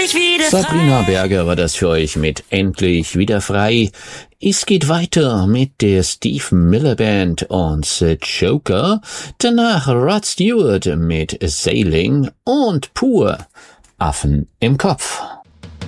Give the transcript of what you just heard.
endlich wieder Sabrina Berger war das für euch mit Endlich wieder frei. Es geht weiter mit der Steve Miller Band und The Joker. Danach Rod Stewart mit Sailing und Pur Affen im Kopf.